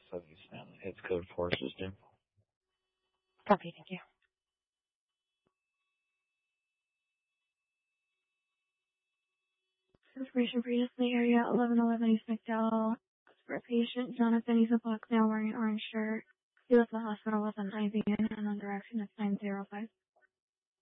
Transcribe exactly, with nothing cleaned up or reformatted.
seventy seven. It's code four system. Copy, thank you. Information previously, area eleven eleven East McDowell. For a patient, Jonathan, he's a black male wearing an orange shirt. He left the hospital with an I V in and under action of nine zero five.